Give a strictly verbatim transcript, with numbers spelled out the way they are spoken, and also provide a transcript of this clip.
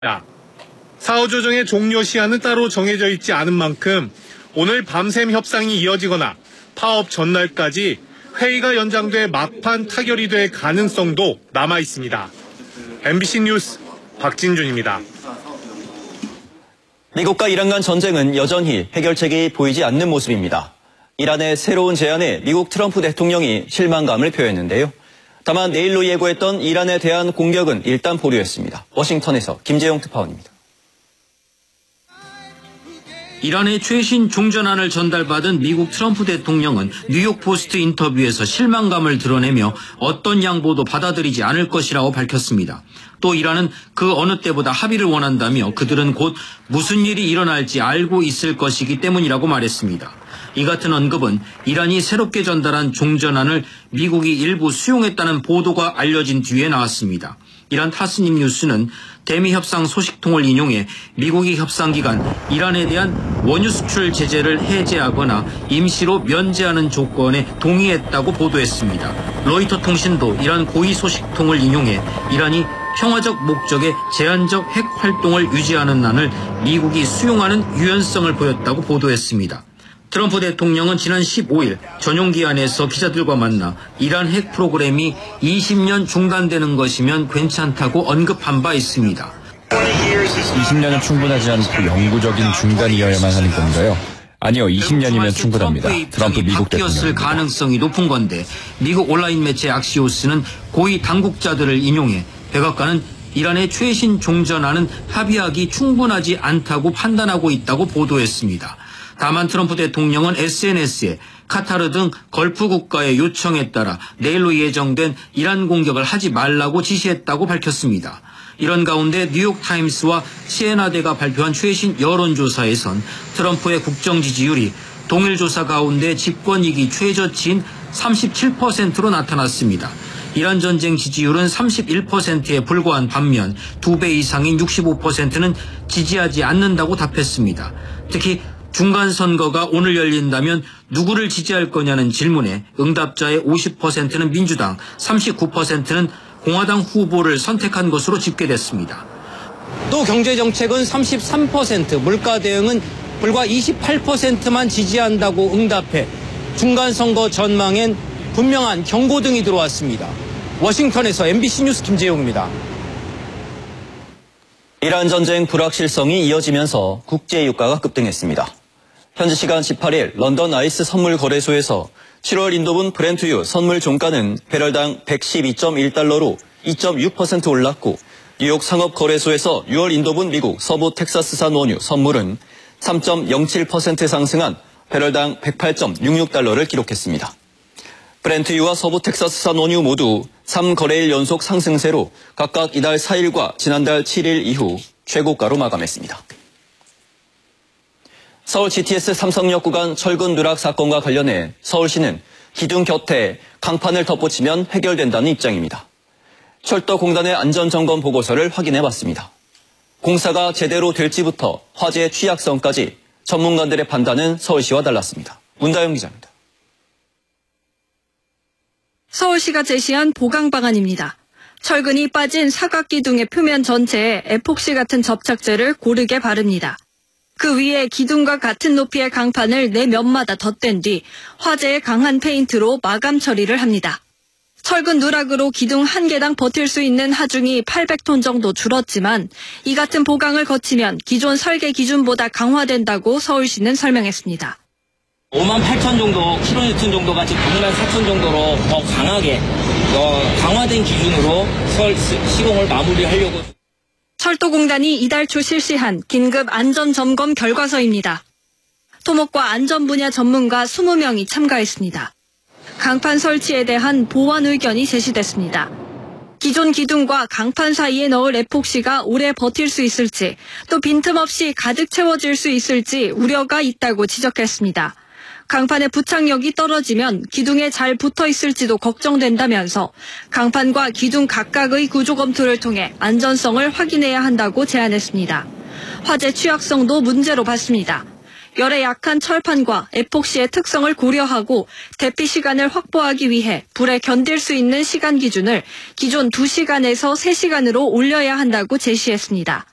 사후 조정의 종료 시한은 따로 정해져 있지 않은 만큼 오늘 밤샘 협상이 이어지거나 파업 전날까지 회의가 연장돼 막판 타결이 될 가능성도 남아 있습니다. 엠비씨 뉴스 박진준입니다. 미국과 이란 간 전쟁은 여전히 해결책이 보이지 않는 모습입니다. 이란의 새로운 제안에 미국 트럼프 대통령이 실망감을 표했는데요. 다만 내일로 예고했던 이란에 대한 공격은 일단 보류했습니다. 워싱턴에서 김재용 특파원입니다. 이란의 최신 종전안을 전달받은 미국 트럼프 대통령은 뉴욕 포스트 인터뷰에서 실망감을 드러내며 어떤 양보도 받아들이지 않을 것이라고 밝혔습니다. 또 이란은 그 어느 때보다 합의를 원한다며 그들은 곧 무슨 일이 일어날지 알고 있을 것이기 때문이라고 말했습니다. 이 같은 언급은 이란이 새롭게 전달한 종전안을 미국이 일부 수용했다는 보도가 알려진 뒤에 나왔습니다. 이란 타스님 뉴스는 대미 협상 소식통을 인용해 미국이 협상 기간 이란에 대한 원유 수출 제재를 해제하거나 임시로 면제하는 조건에 동의했다고 보도했습니다. 로이터 통신도 이란 고위 소식통을 인용해 이란이 평화적 목적의 제한적 핵 활동을 유지하는 안을 미국이 수용하는 유연성을 보였다고 보도했습니다. 트럼프 대통령은 지난 십오일 전용기한에서 기자들과 만나 이란 핵 프로그램이 이십 년 중단되는 것이면 괜찮다고 언급한 바 있습니다. 이십 년은 충분하지 않고 영구적인 중단이어야만 하는 건가요? 아니요, 이십 년이면 충분합니다. 트럼프 미국 대통령입니다. 가능성이 높은 건데 미국 온라인 매체 악시오스는 고위 당국자들을 인용해 백악관은 이란의 최신 종전안은 합의하기 충분하지 않다고 판단하고 있다고 보도했습니다. 다만 트럼프 대통령은 에스엔에스에 카타르 등 걸프 국가의 요청에 따라 내일로 예정된 이란 공격을 하지 말라고 지시했다고 밝혔습니다. 이런 가운데 뉴욕타임스와 시에나대가 발표한 최신 여론조사에선 트럼프의 국정 지지율이 동일 조사 가운데 집권이기 최저치인 삼십칠 퍼센트로 나타났습니다. 이란 전쟁 지지율은 삼십일 퍼센트에 불과한 반면 두 배 이상인 육십오 퍼센트는 지지하지 않는다고 답했습니다. 특히 중간선거가 오늘 열린다면 누구를 지지할 거냐는 질문에 응답자의 오십 퍼센트는 민주당, 삼십구 퍼센트는 공화당 후보를 선택한 것으로 집계됐습니다. 또 경제정책은 삼십삼 퍼센트, 물가 대응은 불과 이십팔 퍼센트만 지지한다고 응답해 중간선거 전망엔 분명한 경고등이 들어왔습니다. 워싱턴에서 엠비씨 뉴스 김재용입니다. 이란 전쟁 불확실성이 이어지면서 국제유가가 급등했습니다. 현지 시간 십팔일 런던 아이스 선물 거래소에서 칠월 인도분 브렌트유 선물 종가는 배럴당 백십이 점 일 달러로 이 점 육 퍼센트 올랐고 뉴욕 상업거래소에서 유월 인도분 미국 서부 텍사스산 원유 선물은 삼 점 영칠 퍼센트 상승한 배럴당 백팔 점 육육 달러를 기록했습니다. 브렌트유와 서부 텍사스산 원유 모두 삼 거래일 연속 상승세로 각각 이달 사일과 지난달 칠일 이후 최고가로 마감했습니다. 서울 지티에스 삼성역 구간 철근 누락 사건과 관련해 서울시는 기둥 곁에 강판을 덧붙이면 해결된다는 입장입니다. 철도공단의 안전점검 보고서를 확인해봤습니다. 공사가 제대로 될지부터 화재의 취약성까지 전문가들의 판단은 서울시와 달랐습니다. 문다영 기자입니다. 서울시가 제시한 보강 방안입니다. 철근이 빠진 사각기둥의 표면 전체에 에폭시 같은 접착제를 고르게 바릅니다. 그 위에 기둥과 같은 높이의 강판을 네 면마다 덧댄 뒤 화재의 강한 페인트로 마감 처리를 합니다. 철근 누락으로 기둥 한 개당 버틸 수 있는 하중이 팔백 톤 정도 줄었지만 이 같은 보강을 거치면 기존 설계 기준보다 강화된다고 서울시는 설명했습니다. 오만 팔천 정도 킬로니우턴 정도가 지금 육만 사천 정도로 더 강하게 어, 강화된 기준으로 서울 시공을 마무리하려고. 철도공단이 이달 초 실시한 긴급 안전점검 결과서입니다. 토목과 안전 분야 전문가 이십 명이 참가했습니다. 강판 설치에 대한 보완 의견이 제시됐습니다. 기존 기둥과 강판 사이에 넣을 에폭시가 오래 버틸 수 있을지, 또 빈틈없이 가득 채워질 수 있을지 우려가 있다고 지적했습니다. 강판의 부착력이 떨어지면 기둥에 잘 붙어 있을지도 걱정된다면서 강판과 기둥 각각의 구조 검토를 통해 안전성을 확인해야 한다고 제안했습니다. 화재 취약성도 문제로 봤습니다. 열에 약한 철판과 에폭시의 특성을 고려하고 대피 시간을 확보하기 위해 불에 견딜 수 있는 시간 기준을 기존 두 시간에서 세 시간으로 올려야 한다고 제시했습니다.